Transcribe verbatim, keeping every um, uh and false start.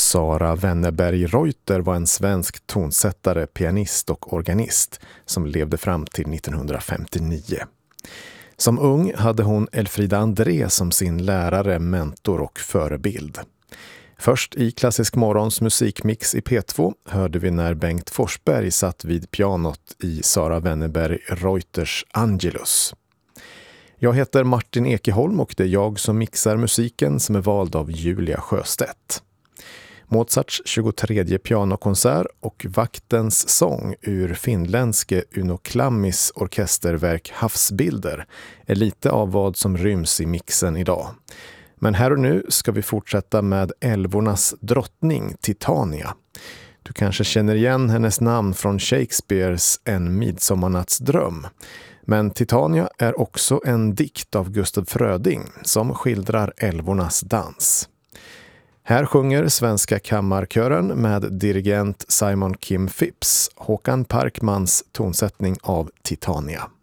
Sara Wennerberg-Reuter var en svensk tonsättare, pianist och organist som levde fram till nittonhundrafemtionio. Som ung hade hon Elfrida André som sin lärare, mentor och förebild. Först i Klassisk morgons musikmix i P två hörde vi när Bengt Forsberg satt vid pianot i Sara Wennerberg-Reuters Angelus. Jag heter Martin Ekeholm och det är jag som mixar musiken som är vald av Julia Sjöstedt. Mozarts tjugotredje pianokonsert och Vaktens sång ur finländske Uno Klammis orkesterverk Havsbilder är lite av vad som ryms i mixen idag. Men här och nu ska vi fortsätta med älvornas drottning Titania. Du kanske känner igen hennes namn från Shakespeares En midsommarnattsdröm. Men Titania är också en dikt av Gustaf Fröding som skildrar älvornas dans. Här sjunger Svenska kammarkören med dirigent Simon Kim Phipps Håkan Parkmans tonsättning av Titania.